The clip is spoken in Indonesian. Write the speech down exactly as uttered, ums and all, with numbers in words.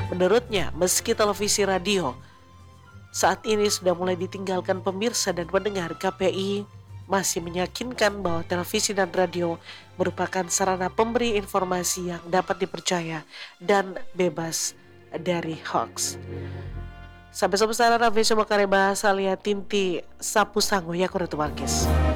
Menurutnya, meski televisi radio saat ini sudah mulai ditinggalkan pemirsa dan pendengar, K P I masih meyakinkan bahwa televisi dan radio merupakan sarana pemberi informasi yang dapat dipercaya dan bebas dari hoax. Sampai sebentar, Ravi Bahasa Lihat Tinti Sapu Sango ya Kuretu Markis.